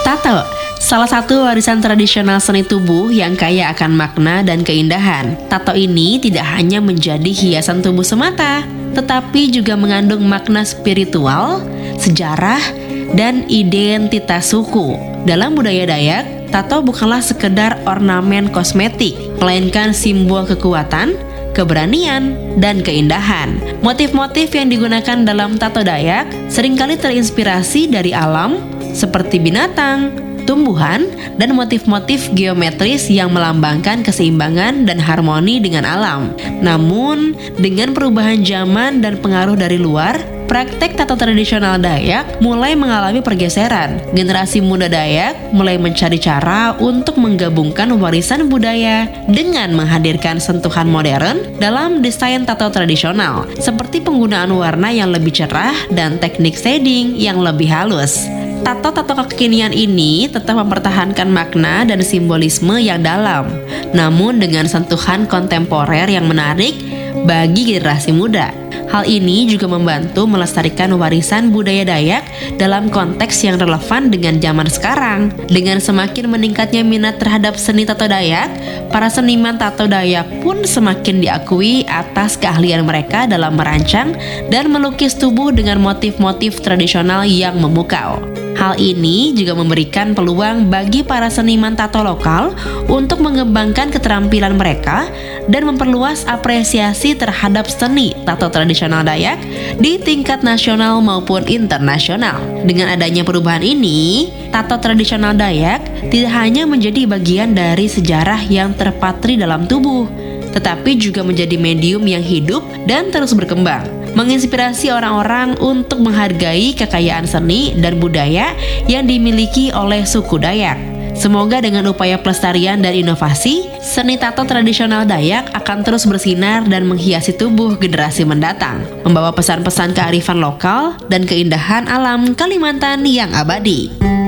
Tato, salah satu warisan tradisional seni tubuh yang kaya akan makna dan keindahan. Tato ini tidak hanya menjadi hiasan tubuh semata, tetapi juga mengandung makna spiritual, sejarah, dan identitas suku. Dalam budaya Dayak, tato bukanlah sekedar ornamen kosmetik, melainkan simbol kekuatan, keberanian, dan keindahan. Motif-motif yang digunakan dalam tato Dayak seringkali terinspirasi dari alam, seperti binatang, tumbuhan, dan motif-motif geometris yang melambangkan keseimbangan dan harmoni dengan alam. Namun, dengan perubahan zaman dan pengaruh dari luar, praktek tato tradisional Dayak mulai mengalami pergeseran. Generasi muda Dayak mulai mencari cara untuk menggabungkan warisan budaya dengan menghadirkan sentuhan modern dalam desain tato tradisional, seperti penggunaan warna yang lebih cerah dan teknik shading yang lebih halus. Tato-tato kekinian ini tetap mempertahankan makna dan simbolisme yang dalam, namun dengan sentuhan kontemporer yang menarik bagi generasi muda. Hal ini juga membantu melestarikan warisan budaya Dayak dalam konteks yang relevan dengan zaman sekarang. Dengan semakin meningkatnya minat terhadap seni tato Dayak, para seniman tato Dayak pun semakin diakui atas keahlian mereka dalam merancang dan melukis tubuh dengan motif-motif tradisional yang memukau. Hal ini juga memberikan peluang bagi para seniman tato lokal untuk mengembangkan keterampilan mereka dan memperluas apresiasi terhadap seni tato tradisional Dayak di tingkat nasional maupun internasional. Dengan adanya perubahan ini, tato tradisional Dayak tidak hanya menjadi bagian dari sejarah yang terpatri dalam tubuh, tetapi juga menjadi medium yang hidup dan terus berkembang, menginspirasi orang-orang untuk menghargai kekayaan seni dan budaya yang dimiliki oleh suku Dayak. Semoga dengan upaya pelestarian dan inovasi, seni tato tradisional Dayak akan terus bersinar dan menghiasi tubuh generasi mendatang, membawa pesan-pesan kearifan lokal dan keindahan alam Kalimantan yang abadi.